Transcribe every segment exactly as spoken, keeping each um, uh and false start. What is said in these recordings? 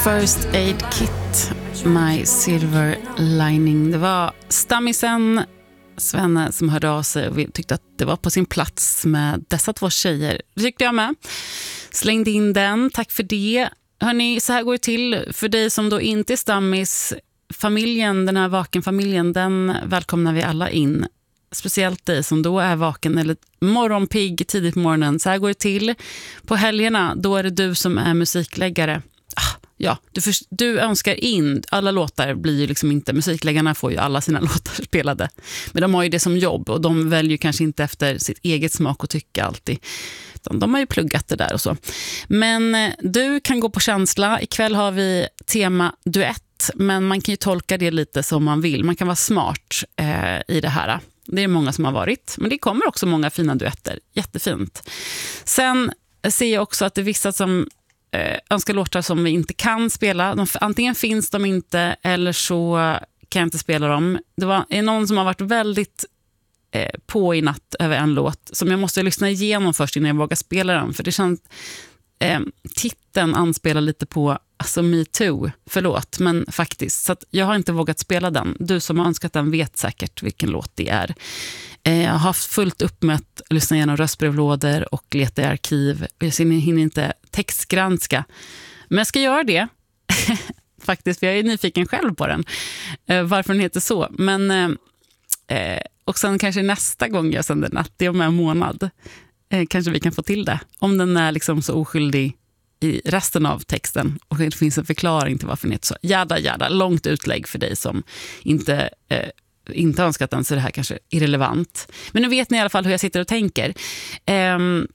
First Aid Kit, My Silver Lining. Det var stammisen Svenne som hörde av sig och tyckte att det var på sin plats med dessa två tjejer. Det tyckte jag med. Slängde in den, tack för det. Hörrni, så här går det till för dig som då inte är stammis. Familjen, den här vakenfamiljen, den välkomnar vi alla in. Speciellt dig som då är vaken eller morgonpigg tidigt på morgonen. Så här går det till. På helgerna, då är det du som är musikläggare. Ah, ja, du, för, du önskar in. Alla låtar blir ju liksom inte, musikläggarna får ju alla sina låtar spelade. Men de har ju det som jobb och de väljer kanske inte efter sitt eget smak och tycka alltid. De har ju pluggat det där och så. Men du kan gå på känsla. Ikväll har vi tema duett. Men man kan ju tolka det lite som man vill. Man kan vara smart eh, i det här. Det är många som har varit. Men det kommer också många fina duetter. Jättefint. Sen ser jag också att det är vissa som eh, önskar låtar som vi inte kan spela. De, antingen finns de inte eller så kan jag inte spela dem. Det var, är någon som har varit väldigt eh, på i natt över en låt som jag måste lyssna igenom först innan jag vågar spela den. För det känns... Eh, titeln anspelar lite på alltså Me Too, förlåt, men faktiskt. Så att jag har inte vågat spela den. Du som har önskat den vet säkert vilken låt det är. Eh, jag har haft fullt upp med att lyssna igenom röstbrevlådor och leta i arkiv. Jag hinner inte textgranska. Men jag ska göra det. Faktiskt, för jag är nyfiken själv på den. Eh, varför den heter så. Men, eh, och sen kanske nästa gång jag sänder natt, det är om en månad. Eh, kanske vi kan få till det. Om den är liksom så oskyldig i resten av texten och det finns en förklaring till varför den heter så. Jada, jada. Långt utlägg för dig som inte, eh, inte önskat den, så är det här kanske irrelevant. Men nu vet ni i alla fall hur jag sitter och tänker. Eh,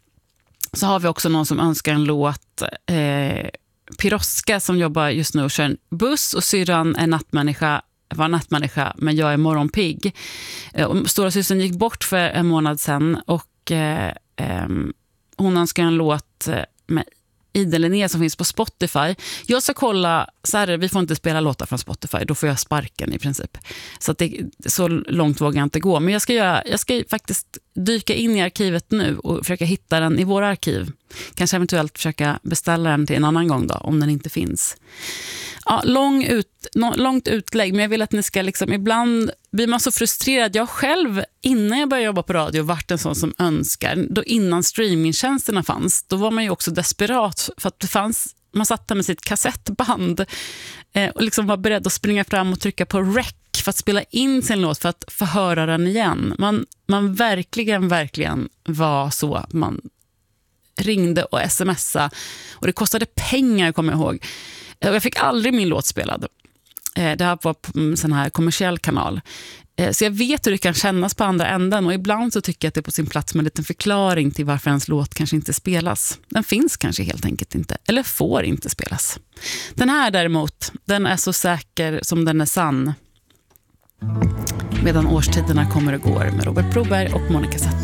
så har vi också någon som önskar en låt. Eh, Piroska som jobbar just nu och kör en buss och syrran är nattmänniska. var nattmänniska, men jag är morgonpigg. Eh, stora systern gick bort för en månad sedan och eh, eh, hon önskar en låt med Ida Linné som finns på Spotify. Jag ska kolla, så här, vi får inte spela låtar från Spotify, då får jag sparken i princip. Så att det, så långt vågar jag inte gå. Men jag ska, göra, jag ska faktiskt dyka in i arkivet nu och försöka hitta den i våra arkiv. Kanske eventuellt försöka beställa den till en annan gång då, om den inte finns. Ja, lång ut, långt utlägg, men jag vill att ni ska liksom, ibland blir man så frustrerad. Jag själv, innan jag började jobba på radio, vart en sån som önskar. Då innan streamingtjänsterna fanns, då var man ju också desperat för att det fanns, man satt där med sitt kassettband eh, och liksom var beredd att springa fram och trycka på rec för att spela in sin låt för att få höra den igen. Man, man verkligen, verkligen var så att man ringde och smsade och det kostade pengar, kommer jag ihåg. Jag fick aldrig min låt spelad. Det här var på en sån här kommersiell kanal. Så jag vet hur det kan kännas på andra änden och ibland så tycker jag att det är på sin plats med en liten förklaring till varför ens låt kanske inte spelas. Den finns kanske helt enkelt inte, eller får inte spelas. Den här däremot, den är så säker som den är sann. Medan årstiderna kommer och går med Robert Broberg och Monica Zetterlund.